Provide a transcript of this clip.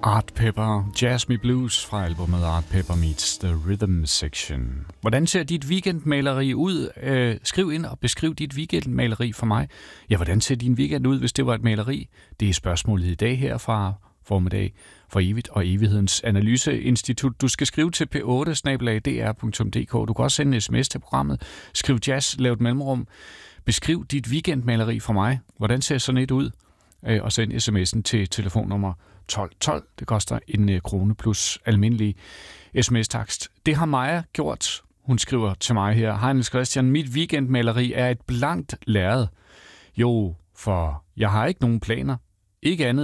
Art Pepper, Jazz Me Blues fra albumet Art Pepper Meets The Rhythm Section. Hvordan ser dit weekendmaleri ud? Skriv ind og beskriv dit weekendmaleri for mig. Ja, hvordan ser din weekend ud, hvis det var et maleri? Det er spørgsmålet i dag her fra formiddag for evigt og evighedens analyseinstitut. Du skal skrive til p8@dr.dk. Du kan også sende en sms til programmet. Skriv jazz, lav et mellemrum. Beskriv dit weekendmaleri for mig. Hvordan ser sådan et ud? Og send sms'en til telefonnummer 1212. Det koster 1 krone plus almindelig sms-takst. Det har Maja gjort. Hun skriver til mig her: Hej Niels Christian, mit weekendmaleri er et blankt lærred. Jo, for jeg har ikke nogen planer. Ikke andet